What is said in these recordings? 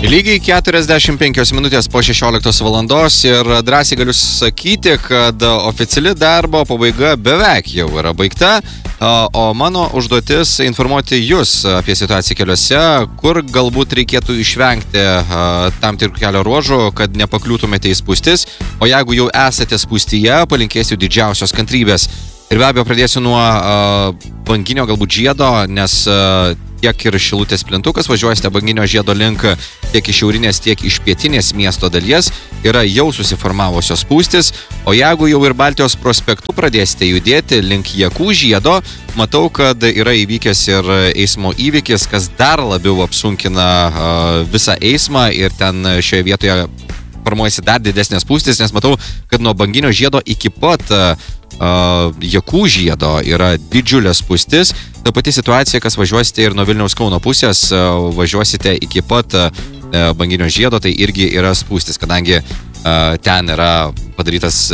Lygiai 45 minutės po 16 valandos ir drąsiai galiu sakyti, kad oficiali darbo pabaiga beveik jau yra baigta, o mano užduotis informuoti jūs apie situaciją keliuose, kur galbūt reikėtų išvengti tam tikrų kelio ruožų, kad nepakliūtumėte į spūstis, o jeigu jau esate spūstyje, palinkėsiu didžiausios kantrybės. Ir be abejo pradėsiu nuo banginio galbūt žiedo, nes tiek ir Šilutės plentukas važiuosite banginio žiedo link, tiek iš šiaurinės, tiek iš pietinės miesto dalies yra jau susiformavusios spūstis, o jeigu jau ir Baltijos prospektu pradėsite judėti link Jakų žiedo, matau, kad yra įvykęs ir eismo įvykis, kas dar labiau apsunkina visą eismą ir ten šioje vietoje formuojasi dar didesnės spūstis, nes matau, kad nuo banginio žiedo iki pat Jakų žiedo yra didžiulė spūstis. Ta pati situacija, kas važiuosite ir nuo Vilniaus Kauno pusės, važiuosite iki pat banginio žiedo, tai irgi yra spūstis, kadangi ten yra padarytas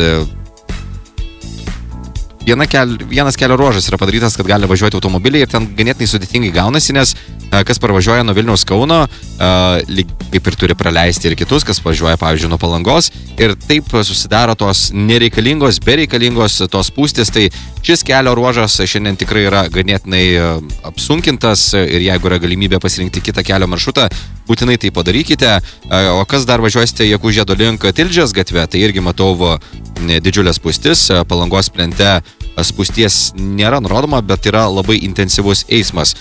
vienas kelio ruožas yra padarytas, kad gali važiuoti automobiliai ir ten ganėtinai sudėtingai gaunasi, nes kas parvažiuoja nuo Vilniaus Kauno, kaip ir turi praleisti ir kitus, kas važiuoja, pavyzdžiui, nuo Palangos ir taip susidaro tos nereikalingos, bereikalingos tos spūstis, tai šis kelio ruožas šiandien tikrai yra ganėtinai apsunkintas ir jeigu yra galimybė pasirinkti kitą kelio maršrutą, būtinai tai padarykite. O kas dar važiuosite Jakų žiedo link Tilžės gatve, tai irgi matau didžiulės spūstis, Palangos plente spūsties nėra nurodoma, bet yra labai intensyvus eismas.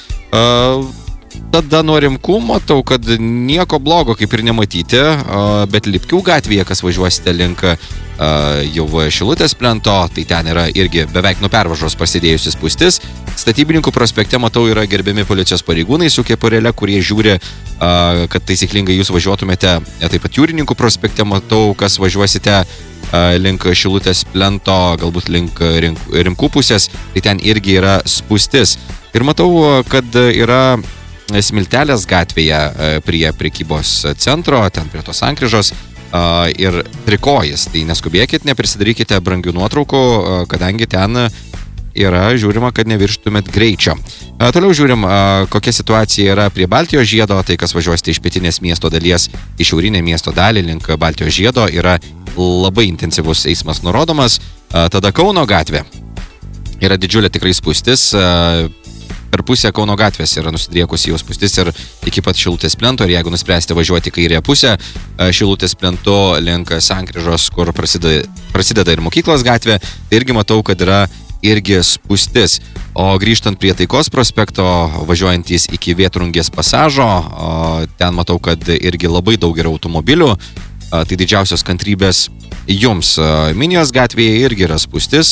Tada nuo Rimkų matau, kad nieko blogo kaip ir nematyti, bet Lipkių gatvėje, kas važiuosite link jau Šilutės plento, tai ten yra irgi beveik nuo pervažos prasidėjusi spūstis. Statybininkų prospekte matau yra gerbiami policijos pareigūnai su kepurėle, kurie žiūri, kad taisyklingai jūs važiuotumėte. Taip pat jūrininkų prospekte matau, kas važiuosite link Šilutės plento, galbūt link Rimkų pusės, tai ten irgi yra spūstis. Ir matau, kad yra Smiltelės gatvėje prie prekybos centro, ten prie tos sankryžos ir trikojis. Tai neskubėkit, neprisidarykite brangių nuotraukų, kadangi ten yra žiūrima, kad nevirštumėt greičio. Toliau žiūrim, kokia situacija yra prie Baltijos žiedo, tai kas važiuosite iš pietinės miesto dalies į šiaurinę miesto dalį link Baltijos žiedo yra labai intensyvus eismas nurodomas. Tada Kauno gatvė yra didžiulė tikrai spūstis. Per pusę Kauno gatvės yra nusidriekusi jau spūstis ir iki pat Šilutės plento, ir jeigu nuspręsite važiuoti kairėje pusę Šilutės plento link sankryžos, kur prasideda ir mokyklos gatvė, tai irgi matau, kad yra irgi spūstis. O grįžtant prie Taikos prospekto, važiuojantys iki Vėtrungės pasažo, ten matau, kad irgi labai daug yra automobilių, tai didžiausios kantrybės jums. Minijos gatvėje irgi yra spūstis.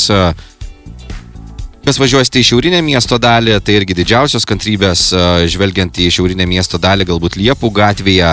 Kas važiuosite į šiaurinę miesto dalį, tai irgi didžiausios kantrybės, žvelgiant į šiaurinę miesto dalį, galbūt Liepų gatvėje.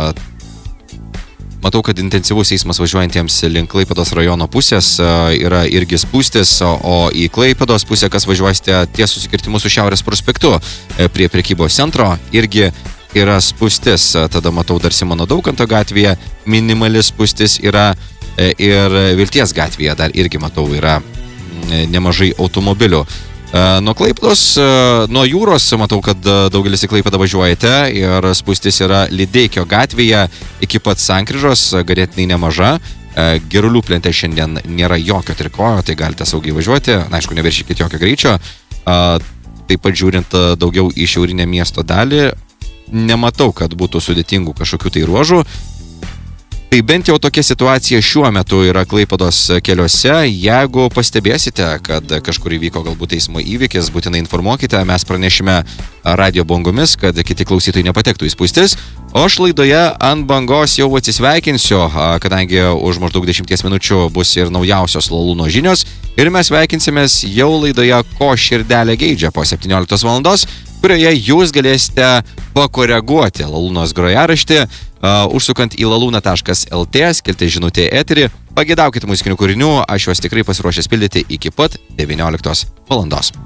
Matau, kad intensyvus eismas važiuojantiems link Klaipėdos rajono pusės yra irgi spūstis, o į Klaipėdos pusę, kas važiuosite ties susikirtimu su Šiaurės prospektu prie prekybos centro, irgi yra spūstis. Tada matau dar Simono Daukanto gatvėje, minimali spūstis yra ir Vilties gatvėje dar irgi matau yra nemažai automobilių. Nuo Klaipėdos, nuo jūros matau, kad daugelis į Klaipėdą važiuojate ir spūstis yra Lydeikio gatvėje iki pat sankryžos, ganėtinai nemaža. Girulių plente šiandien nėra jokio trikojo, tai galite saugiai važiuoti, aišku, neviršykit jokio greičio. Taip pat žiūrint daugiau į šiaurinę miesto dalį, nematau, kad būtų sudėtingų kažkokių tai ruožų. Tai bent jau tokia situacija šiuo metu yra Klaipėdos keliuose. Jeigu pastebėsite, kad kažkur įvyko galbūt eismo įvykis, būtinai informuokite, mes pranešime radio bangomis, kad kiti klausytojai nepatektų į spūstis. O aš laidoje ant bangos jau atsisveikinsiu, kadangi už maždaug 10 minučių bus ir naujausios Lalūno žinios. Ir mes sveikinsimės jau laidoje Ko širdelė geidžia po 17 valandos, kurioje jūs galėsite pakoreguoti Lalūnos grojaraštį, užsukant į laluna.lt, skelti žinutę eterį, pageidaukite muzikinių kūrinių, aš juos tikrai pasiruošęs pildyti iki pat 19 valandos.